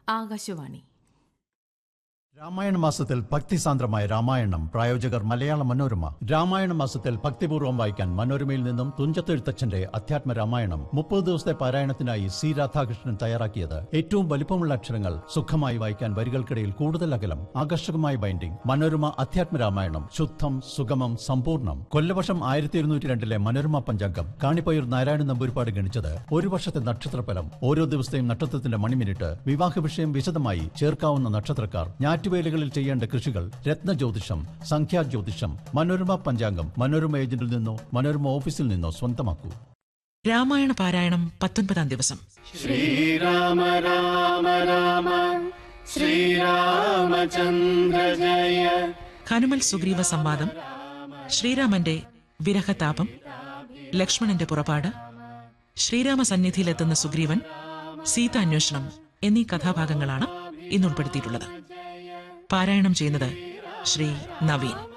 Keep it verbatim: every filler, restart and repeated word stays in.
ആകാശവാണി. രാമായണ മാസത്തിൽ ഭക്തിസാന്ദ്രമായ രാമായണം. പ്രായോജകർ മലയാള മനോരമ. രാമായണ മാസത്തിൽ ഭക്തിപൂർവ്വം വായിക്കാൻ മനോരമയിൽ നിന്നും തുഞ്ചത്തെഴുത്തച്ഛന്റെ അധ്യാത്മ രാമായണം മുപ്പത് ദിവസത്തെ പാരായണത്തിനായി സി രാധാകൃഷ്ണൻ തയ്യാറാക്കിയത്. ഏറ്റവും വലിപ്പമുള്ള അക്ഷരങ്ങൾ, സുഖമായി വായിക്കാൻ വരികൾക്കിടയിൽ കൂടുതൽ അകലം, ആകർഷകമായ ബൈൻഡിംഗ്. മനോരമ അധ്യാത്മ രാമായണം. ശുദ്ധം, സുഗമം, സമ്പൂർണ്ണം. കൊല്ലവർഷം ആയിരത്തി ഇരുന്നൂറ്റി രണ്ടിലെ മനോരമ പഞ്ചാംഗം കാണിപ്പയ്യൂർ നാരായണ നമ്പൂരിപ്പാട് ഗണിച്ചത്. ഒരു വർഷത്തെ നക്ഷത്രഫലം, ഓരോ ദിവസത്തെയും നക്ഷത്രത്തിന്റെ മണിമിനിറ്റ്, വിവാഹ വിഷയം വിശദമായി ചേർക്കാവുന്ന നക്ഷത്രക്കാർ, ഞാറ്റുവേലകളിൽ ചെയ്യേണ്ട കൃഷികൾ, രത്നജ്യോതിഷം, സംഖ്യാജ്യോതിഷം. മനോരമ പഞ്ചാംഗം മനോരമ ഏജന്റിൽ നിന്നോ മനോരമ ഓഫീസിൽ നിന്നോ സ്വന്തമാക്കൂ. രാമായണ പാരായണം പത്തൊൻപതാം ദിവസം. ശ്രീരാമ രാമ രാമ ശ്രീരാമചന്ദ്ര ജയ. ഹനുമൽ സുഗ്രീവ സംവാദം, ശ്രീരാമന്റെ വിരഹതാപം, ലക്ഷ്മണന്റെ പുറപ്പാട്, ശ്രീരാമ സന്നിധിയിലെത്തുന്ന സുഗ്രീവൻ, സീതാന്വേഷണം എന്നീ കഥാഭാഗങ്ങളാണ് ഇന്ന് ഉൾപ്പെടുത്തിയിട്ടുള്ളത്. പാരായണം ചെയ്യുന്നത് ശ്രീ നവീൻ.